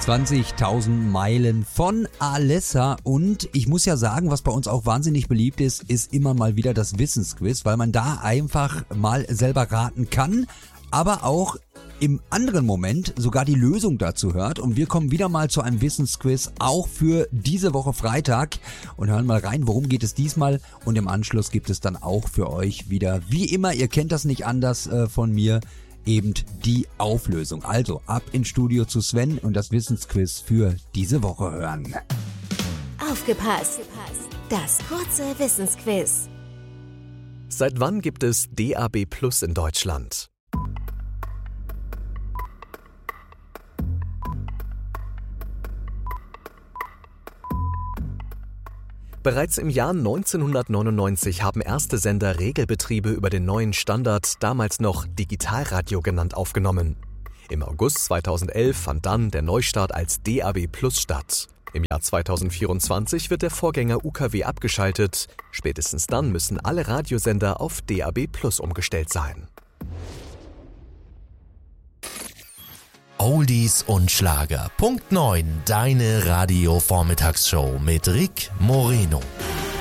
20.000 Meilen von Alessa. Und ich muss ja sagen, was bei uns auch wahnsinnig beliebt ist, ist immer mal wieder das Wissensquiz, weil man da einfach mal selber raten kann, aber auch im anderen Moment sogar die Lösung dazu hört. Und wir kommen wieder mal zu einem Wissensquiz, auch für diese Woche Freitag, und hören mal rein, worum geht es diesmal. Und im Anschluss gibt es dann auch für euch wieder, wie immer, ihr kennt das nicht anders von mir, eben die Auflösung. Also ab ins Studio zu Sven und das Wissensquiz für diese Woche hören. Aufgepasst! Das kurze Wissensquiz. Seit wann gibt es DAB+ in Deutschland? Bereits im Jahr 1999 haben erste Sender Regelbetriebe über den neuen Standard, damals noch Digitalradio genannt, aufgenommen. Im August 2011 fand dann der Neustart als DAB+ statt. Im Jahr 2024 wird der Vorgänger UKW abgeschaltet. Spätestens dann müssen alle Radiosender auf DAB+ umgestellt sein. Oldies und Schlager. Punkt 9. Deine Radio-Vormittagsshow mit Rick Moreno.